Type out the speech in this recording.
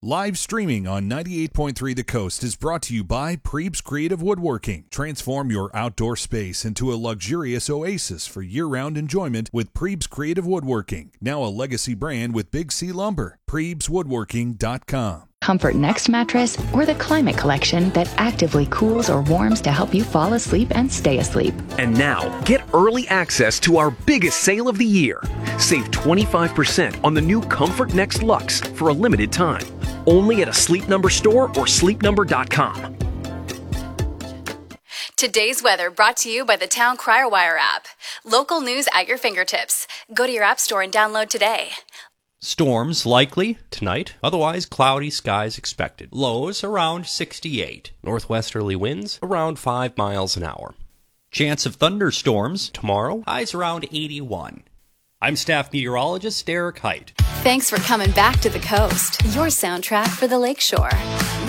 Live streaming on 98.3 The Coast is brought to you by Prebes Creative Woodworking. Transform your outdoor space into a luxurious oasis for year-round enjoyment with Prebes Creative Woodworking. Now a legacy brand with Big C Lumber. PrebesWoodworking.com. Comfort Next mattress, or the Climate Collection that actively cools or warms to help you fall asleep and stay asleep. And now, get early access to our biggest sale of the year. Save 25% on the new Comfort Next Luxe for a limited time. Only at a Sleep Number store or sleepnumber.com. Today's weather brought to you by the Town Crier Wire app. Local news at your fingertips. Go to your app store and download today. Storms likely tonight, otherwise cloudy skies expected. Lows around 68. Northwesterly winds around 5 miles an hour. Chance of thunderstorms tomorrow, highs around 81. I'm staff meteorologist Derek Height. Thanks for coming back to the coast, your soundtrack for the lakeshore.